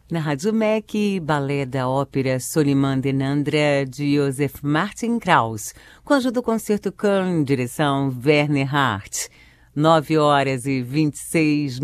Na Rádio MEC, balé da ópera Soliman den André, de Joseph Martin Krauss, conjunto do Concerto Köln, direção Werner Hart. 9h26